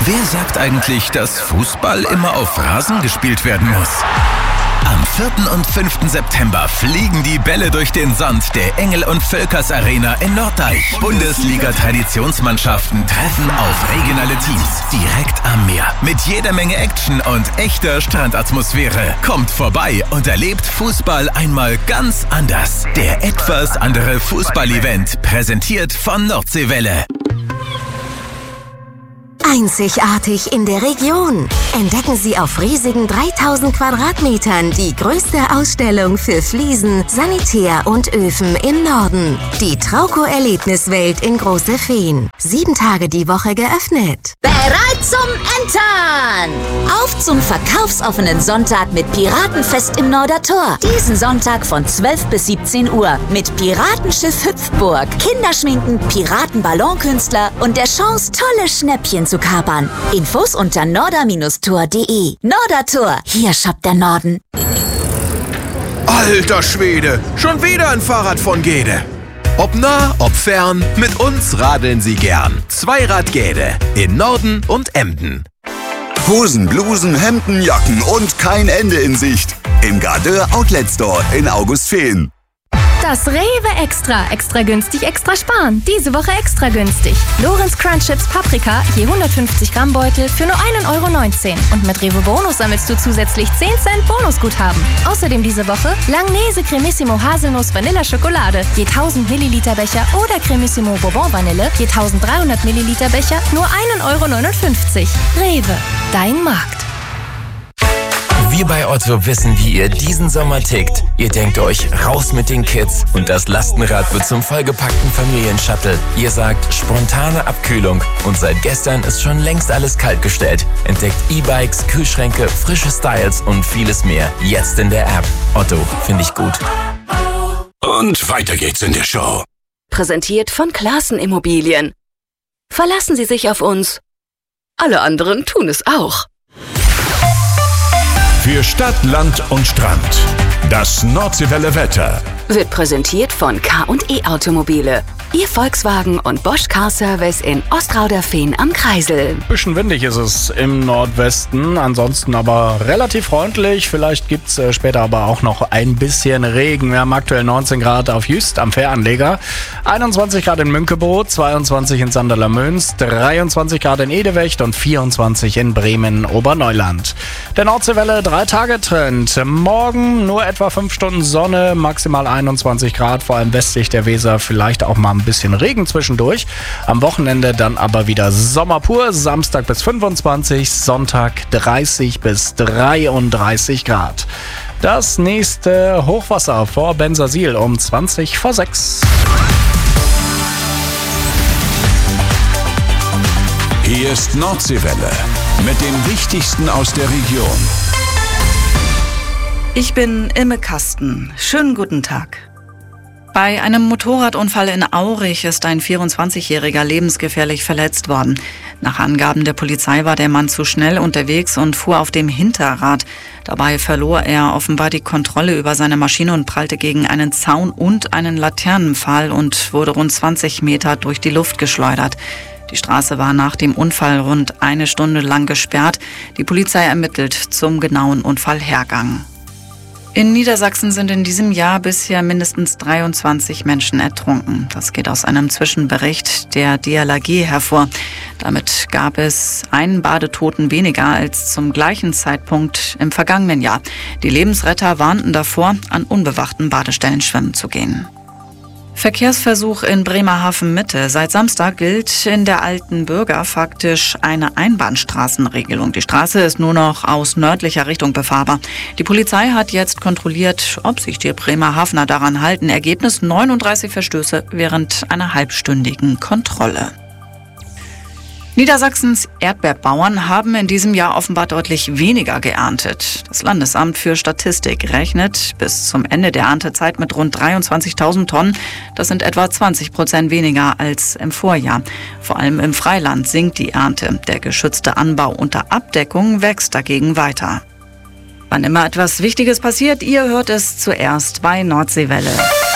Wer sagt eigentlich, dass Fußball immer auf Rasen gespielt werden muss? Am 4. und 5. September fliegen die Bälle durch den Sand der Engel- und Völkers Arena in Norddeich. Bundesliga-Traditionsmannschaften treffen auf regionale Teams direkt am Meer. Mit jeder Menge Action und echter Strandatmosphäre. Kommt vorbei und erlebt Fußball einmal ganz anders. Der etwas andere Fußball-Event, präsentiert von Nordseewelle. Einzigartig in der Region. Entdecken Sie auf riesigen 3000 Quadratmetern die größte Ausstellung für Fliesen, Sanitär und Öfen im Norden. Die Trauco-Erlebniswelt in Große Feen. 7 Tage die Woche geöffnet. Bereit zum Entern! Auf zum verkaufsoffenen Sonntag mit Piratenfest im Nordertor. Diesen Sonntag von 12 bis 17 Uhr mit Piratenschiff Hüpfburg, Kinderschminken, Piratenballonkünstler und der Chance, tolle Schnäppchen zu kapern. Infos unter norder-tor.de. Nordertor, hier shoppt der Norden. Alter Schwede, schon wieder ein Fahrrad von Gede. Ob nah, ob fern, mit uns radeln Sie gern. Zweirad Gede in Norden und Emden. Hosen, Blusen, Hemden, Jacken und kein Ende in Sicht. Im Gardeur Outlet Store in Augustfehn. Das Rewe Extra. Extra günstig, extra sparen. Diese Woche extra günstig. Lorenz Crunch Chips Paprika, je 150 Gramm Beutel für nur 1,19 €. Und mit Rewe Bonus sammelst du zusätzlich 10 Cent Bonusguthaben. Außerdem diese Woche Langnese Cremissimo Haselnuss Vanilla Schokolade, je 1000 Milliliter Becher oder Cremissimo Bourbon Vanille, je 1300 Milliliter Becher, nur 1,59 €. Rewe, dein Markt. Wir bei Otto wissen, wie ihr diesen Sommer tickt. Ihr denkt euch, raus mit den Kids und das Lastenrad wird zum vollgepackten Familienshuttle. Ihr sagt, spontane Abkühlung und seit gestern ist schon längst alles kaltgestellt. Entdeckt E-Bikes, Kühlschränke, frische Styles und vieles mehr. Jetzt in der App. Otto, finde ich gut. Und weiter geht's in der Show. Präsentiert von Classen Immobilien. Verlassen Sie sich auf uns. Alle anderen tun es auch. Für Stadt, Land und Strand. Das Nordseewelle Wetter. Wird präsentiert von K&E Automobile. Ihr Volkswagen und Bosch Car Service in Ostrauderfehn am Kreisel. Bisschen windig ist es im Nordwesten, ansonsten aber relativ freundlich. Vielleicht gibt's später aber auch noch ein bisschen Regen. Wir haben aktuell 19 Grad auf Jüst am Fähranleger, 21 Grad in Münkebo, 22 in Sanderlamöns, 23 Grad in Edewecht und 24 in Bremen-Oberneuland. Der Nordseewelle 3-Tage-Trend. Morgen nur etwa 5 Stunden Sonne, maximal 21 Grad, vor allem westlich der Weser vielleicht auch mal ein bisschen Regen zwischendurch. Am Wochenende dann aber wieder Sommer pur, Samstag bis 25, Sonntag 30 bis 33 Grad. Das nächste Hochwasser vor Bensersiel um 20 vor 6. Hier ist Nordseewelle mit dem Wichtigsten aus der Region. Ich bin Imme Kasten. Schönen guten Tag. Bei einem Motorradunfall in Aurich ist ein 24-Jähriger lebensgefährlich verletzt worden. Nach Angaben der Polizei war der Mann zu schnell unterwegs und fuhr auf dem Hinterrad. Dabei verlor er offenbar die Kontrolle über seine Maschine und prallte gegen einen Zaun und einen Laternenpfahl und wurde rund 20 Meter durch die Luft geschleudert. Die Straße war nach dem Unfall rund 1 Stunde lang gesperrt. Die Polizei ermittelt zum genauen Unfallhergang. In Niedersachsen sind in diesem Jahr bisher mindestens 23 Menschen ertrunken. Das geht aus einem Zwischenbericht der DLRG hervor. Damit gab es einen Badetoten weniger als zum gleichen Zeitpunkt im vergangenen Jahr. Die Lebensretter warnten davor, an unbewachten Badestellen schwimmen zu gehen. Verkehrsversuch in Bremerhaven Mitte. Seit Samstag gilt in der Alten Bürger faktisch eine Einbahnstraßenregelung. Die Straße ist nur noch aus nördlicher Richtung befahrbar. Die Polizei hat jetzt kontrolliert, ob sich die Bremerhavener daran halten. Ergebnis: 39 Verstöße während einer halbstündigen Kontrolle. Niedersachsens Erdbeerbauern haben in diesem Jahr offenbar deutlich weniger geerntet. Das Landesamt für Statistik rechnet bis zum Ende der Erntezeit mit rund 23.000 Tonnen. Das sind etwa 20% weniger als im Vorjahr. Vor allem im Freiland sinkt die Ernte. Der geschützte Anbau unter Abdeckung wächst dagegen weiter. Wann immer etwas Wichtiges passiert, ihr hört es zuerst bei Nordseewelle. Den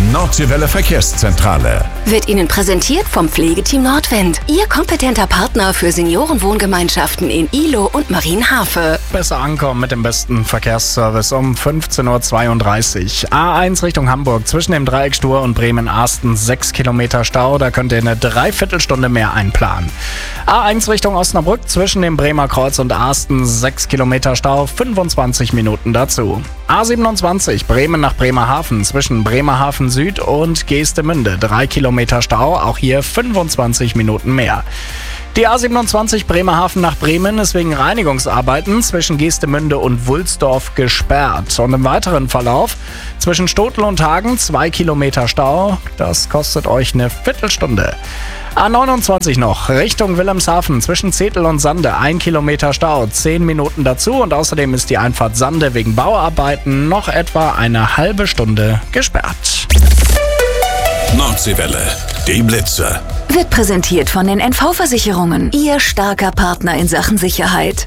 Nordseewelle Verkehrszentrale. Wird Ihnen präsentiert vom Pflegeteam Nordwind. Ihr kompetenter Partner für Seniorenwohngemeinschaften in Ihlow und Marienhafe. Besser ankommen mit dem besten Verkehrsservice um 15.32 Uhr. A1 Richtung Hamburg zwischen dem Dreieck Stur und Bremen-Arsten 6 Kilometer Stau. Da könnt ihr eine Dreiviertelstunde mehr einplanen. A1 Richtung Osnabrück zwischen dem Bremer Kreuz und Arsten 6 Kilometer Stau, 25 Minuten dazu. A27 Bremen nach Bremerhaven zwischen Bremerhaven Süd und Geestemünde 3 Kilometer Stau, auch hier 25 Minuten mehr. Die A27 Bremerhaven nach Bremen ist wegen Reinigungsarbeiten zwischen Geestemünde und Wulsdorf gesperrt. Und im weiteren Verlauf zwischen Stotel und Hagen 2 Kilometer Stau. Das kostet euch eine Viertelstunde. A29 noch, Richtung Wilhelmshaven zwischen Zetel und Sande 1 Kilometer Stau, 10 Minuten dazu. Und außerdem ist die Einfahrt Sande wegen Bauarbeiten noch etwa eine halbe Stunde gesperrt. Nordseewelle, die Blitzer. Wird präsentiert von den NV-Versicherungen. Ihr starker Partner in Sachen Sicherheit.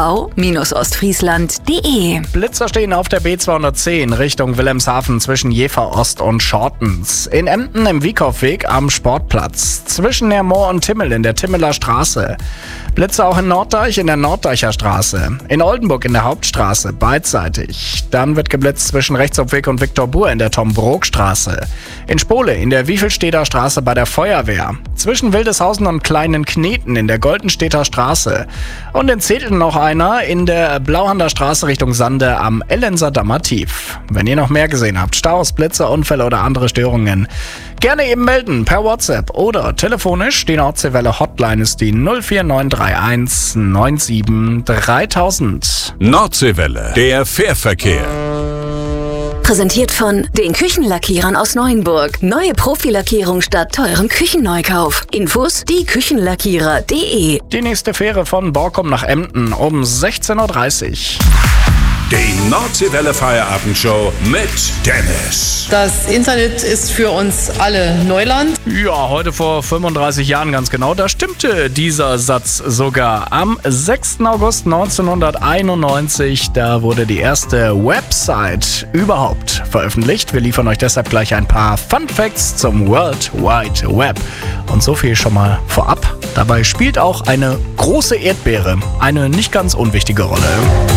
nv-ostfriesland.de. Blitzer stehen auf der B210 Richtung Wilhelmshaven zwischen Jever Ost und Schortens. In Emden im Wiekaufweg am Sportplatz. Zwischen Nermoor und Timmel in der Timmeler Straße. Blitzer auch in Norddeich in der Norddeicher Straße. In Oldenburg in der Hauptstraße, beidseitig. Dann wird geblitzt zwischen Rechtshofweg und Viktor Buhr in der Tom-Brook-Straße. In Spole in der Wiefelstedter Straße bei der Feuerwehr. Zwischen Wildeshausen und Kleinen Kneten in der Goldenstädter Straße. Und in Zeteln noch einer in der Blauhander Straße Richtung Sande am Ellenser Dammer Tief. Wenn ihr noch mehr gesehen habt, Staus, Blitze, Unfälle oder andere Störungen, gerne eben melden per WhatsApp oder telefonisch. Die Nordseewelle Hotline ist die 04931 97 3000. Nordseewelle, der Fährverkehr. Präsentiert von den Küchenlackierern aus Neuenburg. Neue Profilackierung statt teurem Küchenneukauf. Infos dieküchenlackierer.de. Die nächste Fähre von Borkum nach Emden um 16.30 Uhr. Die Nordseewelle Feierabendshow mit Dennis. Das Internet ist für uns alle Neuland. Ja, heute vor 35 Jahren ganz genau, da stimmte dieser Satz sogar. Am 6. August 1991, da wurde die erste Website überhaupt veröffentlicht. Wir liefern euch deshalb gleich ein paar Fun Facts zum World Wide Web. Und so viel schon mal vorab. Dabei spielt auch eine große Erdbeere eine nicht ganz unwichtige Rolle.